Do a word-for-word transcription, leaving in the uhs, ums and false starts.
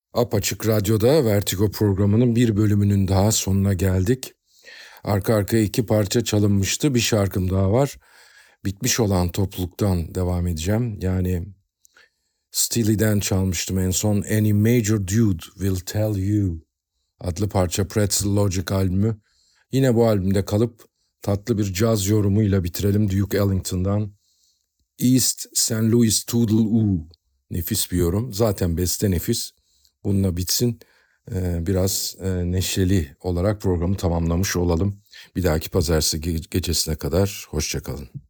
Apaçık Radyo'da Vertigo programının bir bölümünün daha sonuna geldik. Arka arkaya iki parça çalınmıştı. Bir şarkım daha var. Bitmiş olan topluluktan devam edeceğim. Yani Steely'den çalmıştım en son. Any Major Dude Will Tell You adlı parça Pretzel Logic albümü. Yine bu albümde kalıp tatlı bir caz yorumuyla bitirelim Duke Ellington'dan. East Saint Louis Toodle-Oo. Nefis bir yorum. Zaten beste nefis. Bununla bitsin. Ee, biraz e, neşeli olarak programı tamamlamış olalım. Bir dahaki pazartesi ge- gecesine kadar hoşça kalın.